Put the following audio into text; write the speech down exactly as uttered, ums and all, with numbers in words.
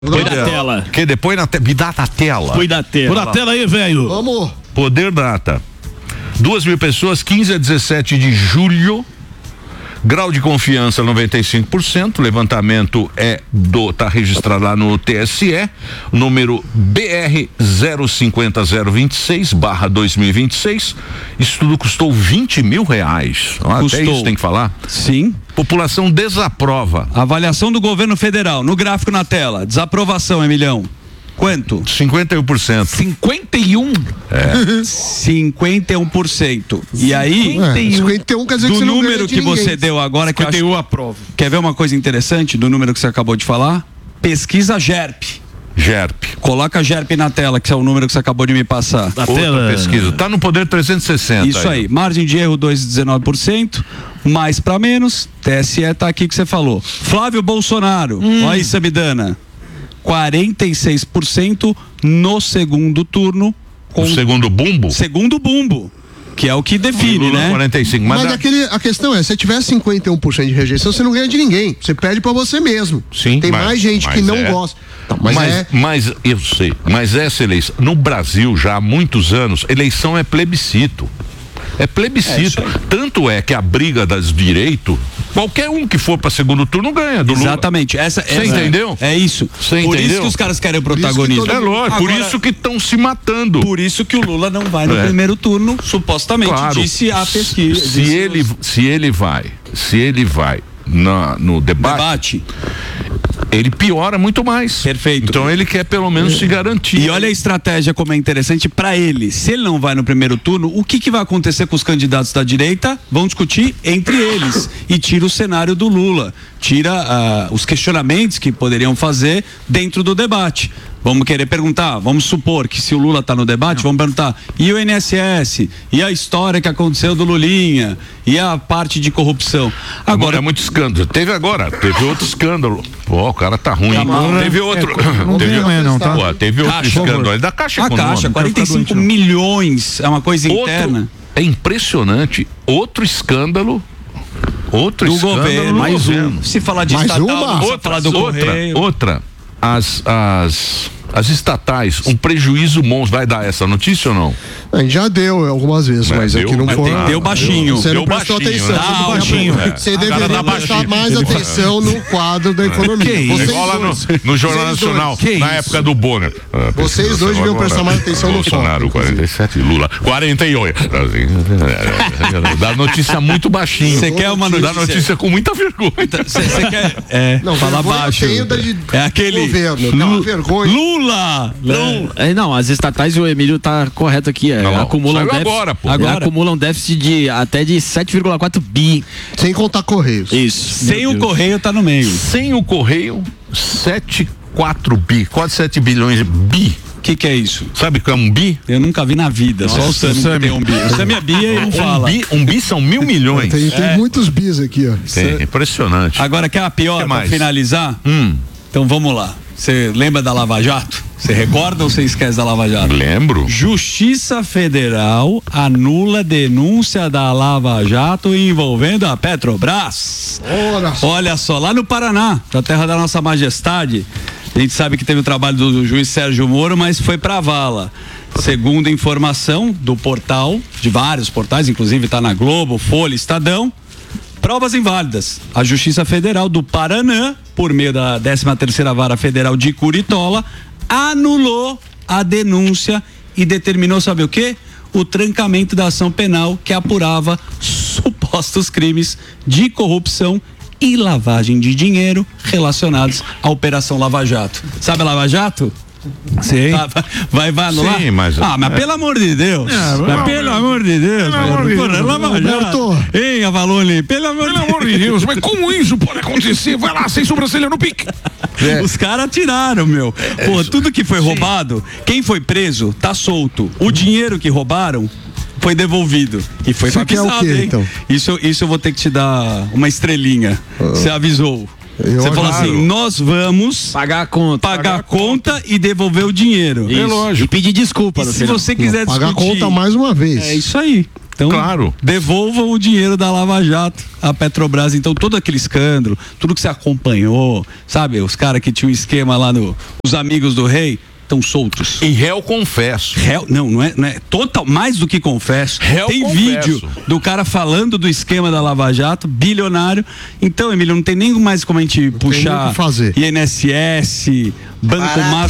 Põe na tela. Que depois na tela. Me dá na tela. Põe na tela. Põe na tela aí, velho. Vamos. Poder data. Duas mil pessoas, quinze a dezessete de julho. Grau de confiança noventa e cinco por cento. Levantamento é do, tá registrado lá no T S E, número B R zero cinco zero zero dois seis barra dois mil e vinte e seis. Isso tudo custou vinte mil reais. Ah, até isso tem que falar? Sim. População desaprova. Avaliação do governo federal, no gráfico na tela. Desaprovação, Emilhão. Quanto? cinquenta e um por cento. cinquenta e um? É. cinquenta e um por cento. E aí, é, cinquenta e um quer dizer do que você não número ganha de que ninguém. você deu agora, que eu cinquenta e um acho... aprova. Quer ver uma coisa interessante do número que você acabou de falar? Pesquisa G E R P. G E R P. Coloca G E R P na tela, que é o número que você acabou de me passar. Na Outra tela. pesquisa. Tá no Poder trezentos e sessenta. Isso aí. Margem de erro dois vírgula dezenove por cento. Mais para menos. T S E tá aqui que você falou. Flávio Bolsonaro. Hum. Olha aí, Samidana. quarenta e seis por cento no segundo turno. Com O segundo bumbo? Segundo bumbo. Que é o que define, Lula, né? quarenta e cinco. Mas, Mas, a... aquele, a questão é, se tiver cinquenta e um por cento de rejeição, você não ganha de ninguém. Você perde pra você mesmo. Sim, Tem mas- mais gente que mas não é. gosta. Então, mas, mas, é. mas eu sei, mas essa eleição, no Brasil já há muitos anos, eleição é plebiscito. É plebiscito. É Tanto é que a briga das direitos, qualquer um que for para segundo turno ganha do Lula. Exatamente. Essa, Você essa entendeu? É isso. Você Por entendeu? isso que os caras querem o isso que protagonismo. todo É lógico, por Agora- isso que estão se matando. Por isso que o Lula não vai no É. primeiro turno, supostamente, Claro. disse a pesquisa. Se disse ele, os- se ele vai, se ele vai na, no debate, debate. ele piora muito mais. Perfeito. Então ele quer pelo menos se garantir. E olha a estratégia como é interessante para ele. Se ele não vai no primeiro turno, o que, que vai acontecer com os candidatos da direita? Vão discutir entre eles e tira o cenário do Lula, tira uh, os questionamentos que poderiam fazer dentro do debate. Vamos querer perguntar, vamos supor que se o Lula está no debate, não. vamos perguntar, e o I N S S? E a história que aconteceu do Lulinha? E a parte de corrupção? Agora é muito escândalo. Teve agora, teve outro escândalo. Pô, o cara tá ruim. Tá mal, né? Teve outro. É, não teve, vem amanhã não, tá? Pô, teve outro Caixa, escândalo. Da Caixa A Econômica. Caixa, quarenta e cinco milhões, é uma coisa interna. Outro, é impressionante. Outro escândalo. Outro Do escândalo. governo, no mais governo. um. Se falar de Mais estatal, uma? não precisa Outra, falar do outra, Correio. outra. As, as, as estatais, um prejuízo monstro. Vai dar essa notícia ou não? A gente já deu algumas vezes, É, mas deu, aqui não mas foi. tem- deu baixinho. Você Deu não prestou baixinho, atenção. né? Você, Tá, não baixinho, prestou- é. você A cara deveria tá prestar baixinho. mais atenção no quadro da economia. Que Vocês isso? Igual lá no, dois. no Jornal Vocês Nacional, dois. na isso? época do Bonner. Ah, Vocês dois deviam agora. prestar mais atenção no Bolsonaro, foco, quarenta e sete, Lula, quarenta e oito. Dá notícia muito baixinho. Você quer uma Dá notícia? notícia com muita vergonha. Você quer. É, Não, fala vergonha baixo. eu tenho da de- É aquele. governo, dá uma vergonha. Lula! Não, é, não, as estatais, o Emílio tá correto aqui. É, Não, acumulam saiu déficit, agora, pô. Agora. acumulam déficit de até de sete vírgula quatro bi. Sem contar Correios. Isso. Sem o Correio tá no meio. Sem o Correio, sete vírgula quatro bi, quase sete bilhões de bi. O que que é isso? Sabe o que é um bi? Eu nunca vi na vida. Só o Sami que tem um bi. O Sami é bi e não Um fala. bi, um bi são mil milhões. Tem, tem muitos bis aqui, ó. Tem, impressionante. Agora quer a pior Que pra mais? finalizar? Hum, Então vamos lá. Você lembra da Lava Jato? Você recorda ou você esquece da Lava Jato? lembro. Justiça Federal anula denúncia da Lava Jato envolvendo a Petrobras. Ora só. Olha só, lá no Paraná, da terra da nossa majestade, a gente sabe que teve o trabalho do juiz Sérgio Moro, mas foi pra vala. Segundo informação do portal, de vários portais, inclusive tá na Globo, Folha, Estadão, provas inválidas. A Justiça Federal do Paraná, por meio da décima terceira Vara Federal de Curitola, anulou a denúncia e determinou, sabe o quê? O trancamento da ação penal que apurava supostos crimes de corrupção e lavagem de dinheiro relacionados à Operação Lava Jato. Sabe a Lava Jato? Sim. Tá, vai, vai anular? Sim, mas- Ah, mas é. pelo amor de Deus. mas pelo amor de Deus. Pelo amor de Porra, Deus. Lava Jato. Roberto. Hein, Avalone? Pelo amor Pelo amor de Deus, mas como isso pode acontecer? Vai lá, sem sobrancelha no pique. É. Os caras tiraram, meu. Pô, tudo que foi roubado, quem foi preso, tá solto. O dinheiro que roubaram foi devolvido. E foi Você quer o avisado, quê, hein? então? Isso, isso eu vou ter que te dar uma estrelinha. Você avisou. Eu Você falou claro. assim, nós vamos Pagar a conta. pagar a conta e devolver o dinheiro. Isso. E pedir desculpa E no se final. você quiser Pagar a discutir... conta mais uma vez. É isso aí. Então, claro. devolvam o dinheiro da Lava Jato à Petrobras. Então, todo aquele escândalo, tudo que você acompanhou, sabe? Os caras que tinham um esquema lá no... Os amigos do rei estão soltos. E réu confesso. Réu, não, não é, não é total, mais do que confesso. Réu tem confesso. vídeo do cara falando do esquema da Lava Jato, bilionário. Então, Emílio, não tem nem mais como a gente não puxar fazer. I N S S, Banco Barato.